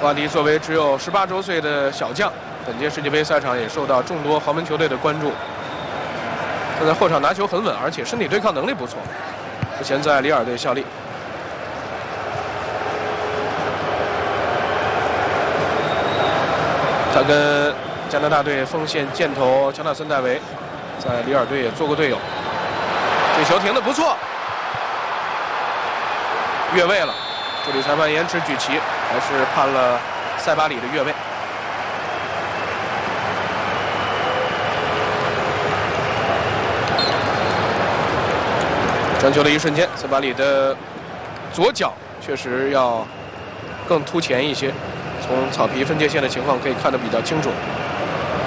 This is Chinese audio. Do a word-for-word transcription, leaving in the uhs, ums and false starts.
瓦迪作为只有十八周岁的小将，本届世界杯赛场也受到众多豪门球队的关注。他在后场拿球很稳，而且身体对抗能力不错。之前在里尔队效力。他跟加拿大队锋线箭头乔纳森·戴维在里尔队也做过队友。这球停得不错，越位了。这里裁判延迟举旗，还是判了塞巴里的越位。传球的一瞬间，塞巴里的左脚确实要更突前一些，从草皮分界线的情况可以看得比较清楚。